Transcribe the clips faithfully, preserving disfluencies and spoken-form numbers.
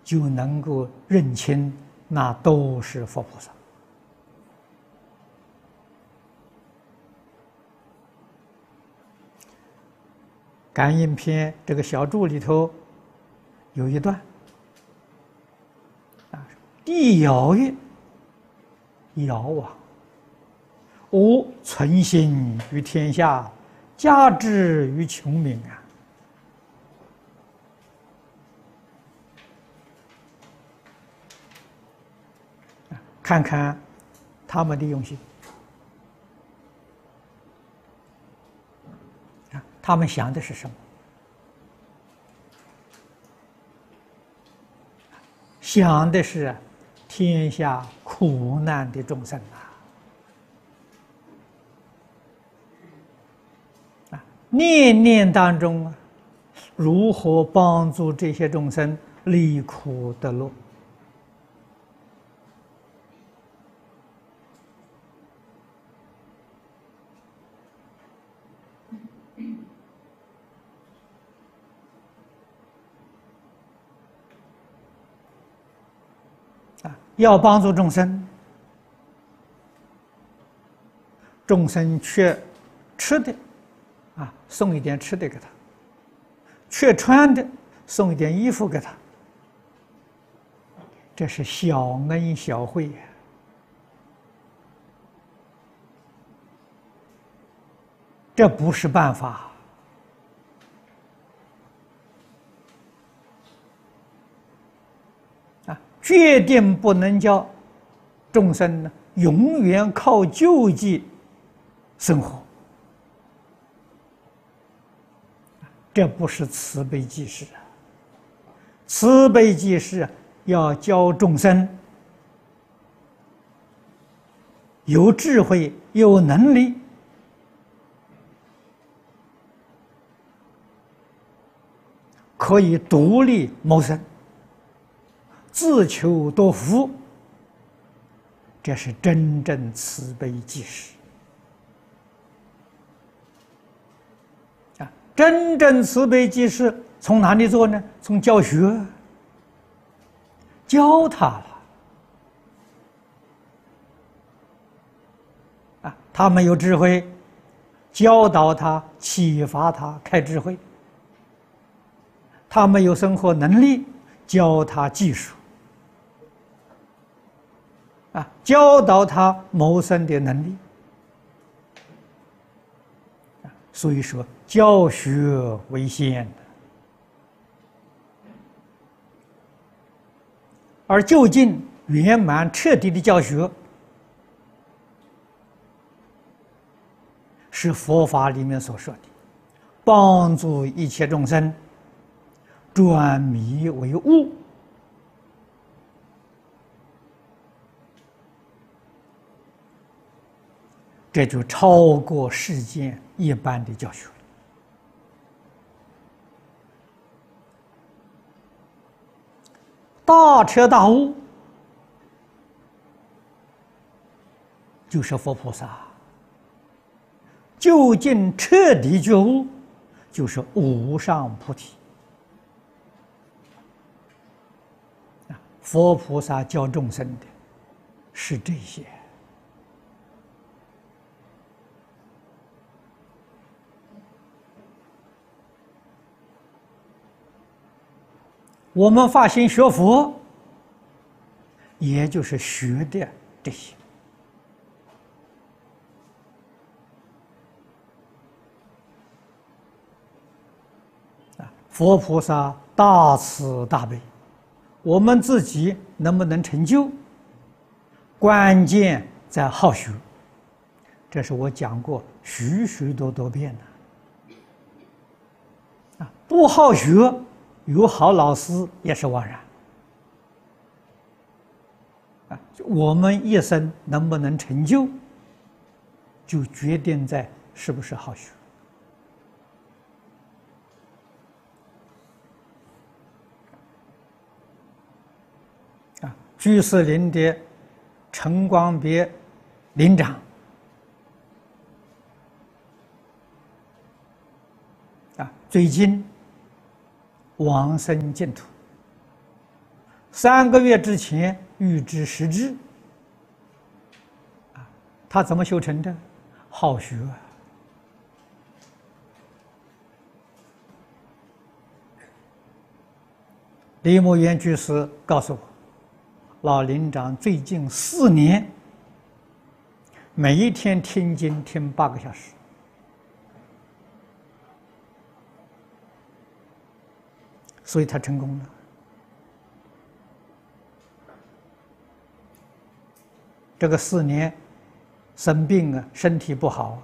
就能够认清，那都是佛菩萨。感应篇这个小注里头有一段啊，地遥曰：“遥啊，吾存心于天下，加之于穷民啊。”看看他们的用心啊，他们想的是什么？想的是天下苦难的众生啊！啊，念念当中啊，如何帮助这些众生离苦得乐？啊，要帮助众生，众生缺吃的，啊，送一点吃的给他；缺穿的，送一点衣服给他。这是小恩小惠呀！这不是办法。啊，决定不能叫众生呢永远靠救济生活，这不是慈悲济世啊！慈悲济世要教众生有智慧、有能力，可以独立谋生，自求多福，这是真正慈悲济世啊！真正慈悲济世从哪里做呢？从教学，教他了啊！他们有智慧，教导他，启发他开智慧；他们有生活能力，教他技术。啊，教导他谋生的能力，所以说教学为先的，而究竟圆满彻底的教学，是佛法里面所说的，帮助一切众生转迷为悟。这就超过世间一般的教学了。大彻大悟，就是佛菩萨；究竟彻底觉悟，就是无上菩提。佛菩萨教众生的是这些。我们发心学佛，也就是学的这些。啊，佛菩萨大慈大悲，我们自己能不能成就，关键在好学。这是我讲过许许多多遍的。啊，不好学，有好老师也是枉然。啊，我们一生能不能成就，就决定在是不是好学。啊，居士林的陈光别林长，啊，最近往生净土， 三个月之前预知时至，啊，他怎么修成的？好学啊！李牧原居士告诉我，老林长最近四年，每一天听经听八个小时，所以他成功了。这个四年生病啊，身体不好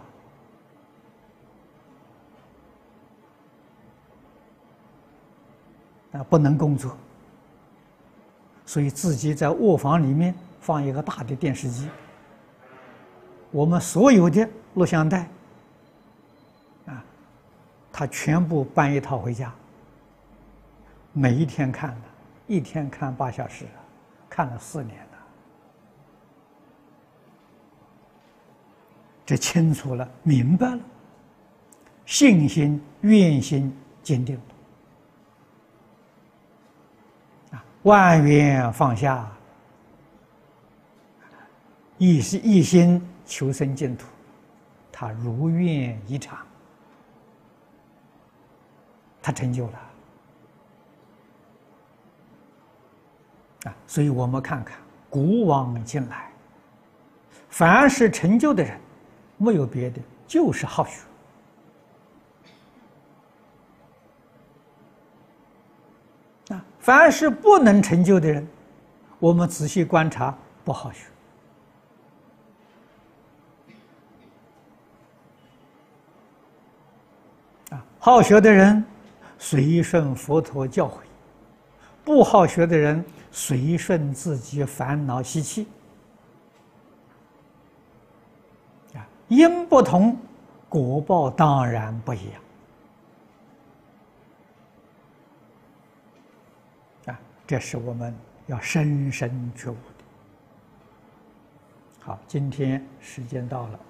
啊，不能工作，所以自己在卧房里面放一个大的电视机，我们所有的录像带啊，他全部搬一套回家，每一天看的，一天看八小时，看了四年了，这清楚了，明白了，信心、愿心坚定了。万缘放下，一是一心求生净土，他如愿以偿，他成就了啊！所以我们看看古往今来，凡是成就的人，没有别的，就是好学。啊，凡是不能成就的人，我们仔细观察，不好学。啊，好学的人随顺佛陀教诲，不好学的人随顺自己烦恼习气。啊，因不同，果报当然不一样。这是我们要深深觉悟的。好，今天时间到了。